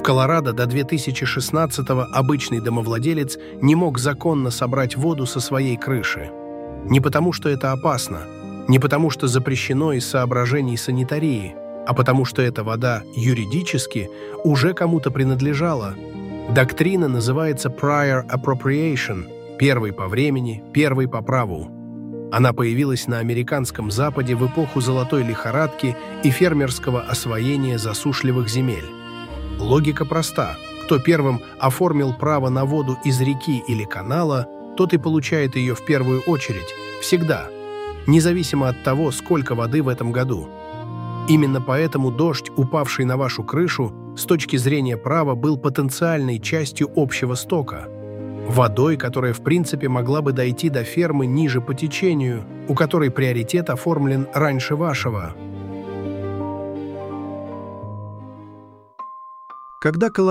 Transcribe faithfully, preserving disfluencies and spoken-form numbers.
Колорадо до две тысячи шестнадцатого обычный домовладелец не мог законно собрать воду со своей крыши. Не потому, что это опасно, не потому, что запрещено из соображений санитарии, а потому, что эта вода юридически уже кому-то принадлежала. Доктрина называется prior appropriation – первый по времени, первый по праву. Она появилась на американском Западе в эпоху золотой лихорадки и фермерского освоения засушливых земель. Логика проста. Кто первым оформил право на воду из реки или канала, тот и получает ее в первую очередь, всегда, независимо от того, сколько воды в этом году. Именно поэтому дождь, упавший на вашу крышу, с точки зрения права был потенциальной частью общего стока. Водой, которая в принципе могла бы дойти до фермы ниже по течению, у которой приоритет оформлен раньше вашего. Когда